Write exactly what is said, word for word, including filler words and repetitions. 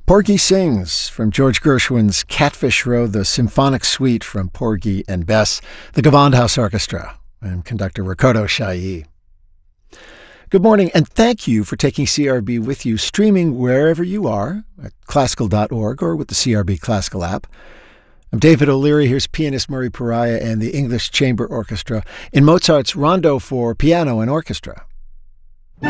Porgy Sings from George Gershwin's Catfish Row, the symphonic suite from Porgy and Bess, the Gewandhaus Orchestra, and conductor Ricardo Chailly. Good morning, and thank you for taking C R B with you, streaming wherever you are, at classical dot org or with the C R B Classical app. I'm David O'Leary. Here's pianist Murray Pariah and the English Chamber Orchestra in Mozart's Rondo for Piano and Orchestra.